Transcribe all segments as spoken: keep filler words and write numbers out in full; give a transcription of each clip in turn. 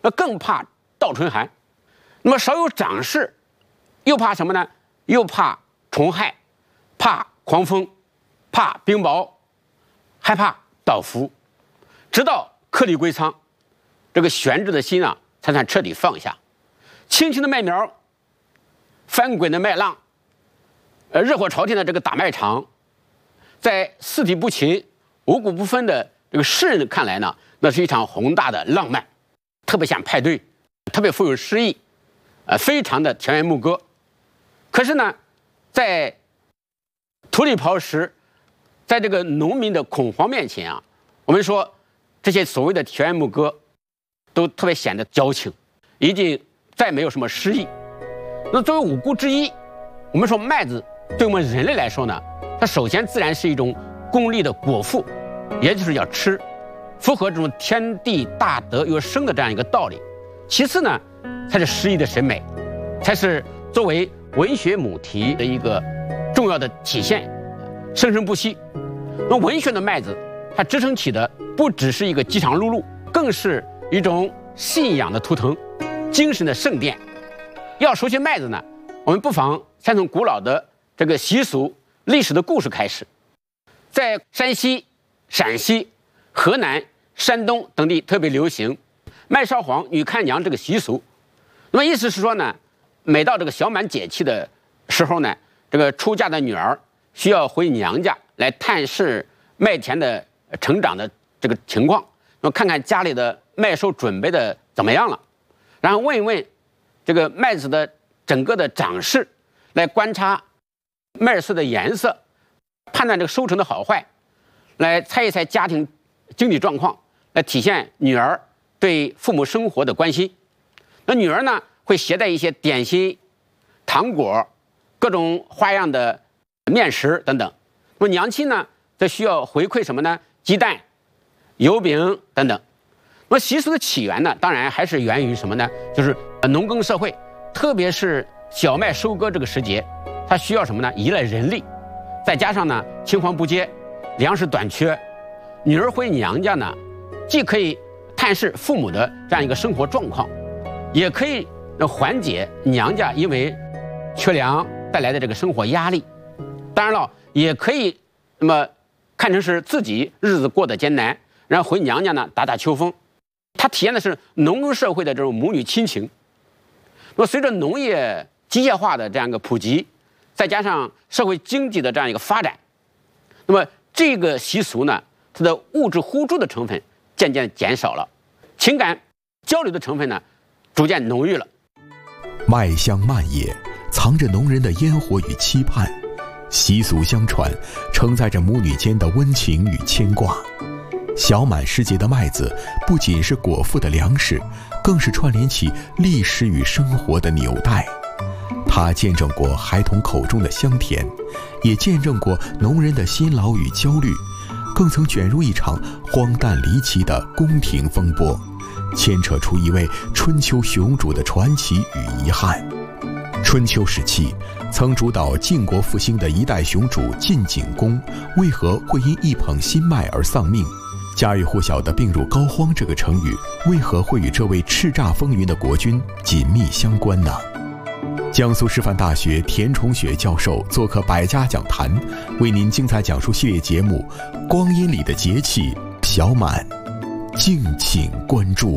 那更怕倒春寒。那么少有长势，又怕什么呢？又怕虫害，怕狂风，怕冰雹，害怕倒伏。直到颗粒归仓，这个悬着的心啊，才算彻底放下。青青的麦苗，翻滚的麦浪，呃，热火朝天的这个打麦场，在四体不勤、五谷不分的这个诗人看来呢，那是一场宏大的浪漫，特别像派对，特别富有诗意，呃，非常的田园牧歌。可是呢，在土里刨食，在这个农民的恐慌面前啊，我们说这些所谓的田园牧歌，都特别显得矫情，已经再没有什么诗意。那作为五谷之一，我们说麦子对我们人类来说呢，它首先自然是一种功利的果腹，也就是要吃，符合这种天地大德有生的这样一个道理。其次呢，才是诗意的审美，才是作为文学母题的一个重要的体现，生生不息。那文学的麦子，它支撑起的不只是一个饥肠辘辘，更是一种信仰的图腾，精神的圣殿。要熟悉麦子呢，我们不妨先从古老的这个习俗、历史的故事开始。在山西、陕西、河南、山东等地特别流行麦烧黄、女看娘这个习俗。那么意思是说呢，每到这个小满节气的时候呢，这个出嫁的女儿需要回娘家来探视麦田的成长的这个情况，那么看看家里的麦收准备的怎么样了，然后问一问这个麦子的整个的长势，来观察麦色的颜色，判断这个收成的好坏，来猜一猜家庭经济状况，来体现女儿对父母生活的关心。那女儿呢，会携带一些点心、糖果、各种花样的面食等等。那么娘亲呢，则需要回馈什么呢？鸡蛋、油饼等等。那么习俗的起源呢，当然还是源于什么呢？就是农耕社会，特别是小麦收割这个时节，它需要什么呢？依赖人力，再加上呢青黄不接，粮食短缺，女儿回娘家呢，既可以探视父母的这样一个生活状况，也可以缓解娘家因为缺粮带来的这个生活压力。当然了，也可以那么看成是自己日子过得艰难，然后回娘家呢打打秋风。它体现的是农耕社会的这种母女亲情。那么随着农业机械化的这样一个普及，再加上社会经济的这样一个发展，那么这个习俗呢，它的物质互助的成分渐渐减少了，情感交流的成分呢逐渐浓郁了。 麦香漫野，藏着农人的烟火与期盼，习俗相传，承载着母女间的温情与牵挂。小满时节的麦子不仅是果腹的粮食，更是串联起历史与生活的纽带。它见证过孩童口中的香甜，也见证过农人的辛劳与焦虑，更曾卷入一场荒诞离奇的宫廷风波，牵扯出一位春秋雄主的传奇与遗憾。春秋时期，曾主导晋国复兴的一代雄主晋景公，为何会因一捧新麦而丧命？家喻户晓的病入膏肓这个成语，为何会与这位叱咤风云的国君紧密相关呢？江苏师范大学田崇雪教授做客百家讲坛，为您精彩讲述系列节目《光阴里的节气小满》，敬请关注。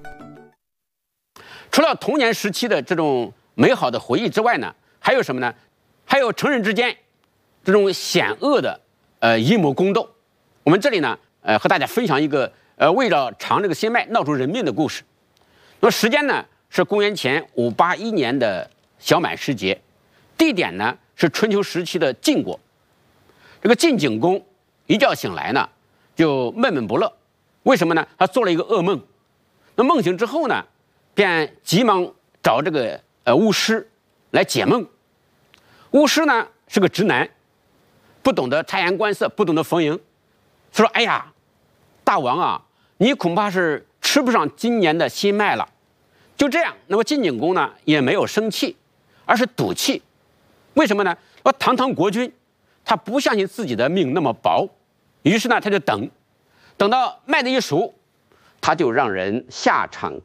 除了童年时期的这种美好的回忆之外呢，还有什么呢？还有成人之间这种险恶的呃阴谋宫斗。我们这里呢，呃，和大家分享一个呃为了尝这个新麦闹出人命的故事。那么时间呢是公元前五八一年的小满时节，地点呢是春秋时期的晋国。这个晋景公一觉醒来呢，就闷闷不乐。为什么呢？他做了一个噩梦。那梦醒之后呢，便急忙找这个呃巫师来解梦。巫师呢是个直男，不懂得察言观色，不懂得逢迎。他说：“哎呀，大王啊，你恐怕是吃不上今年的新麦了。”就这样，那么晋景公呢也没有生气，而是赌气。为什么呢？说堂堂国君，他不相信自己的命那么薄，于是呢他就等，等到麦子一熟，他就让人下场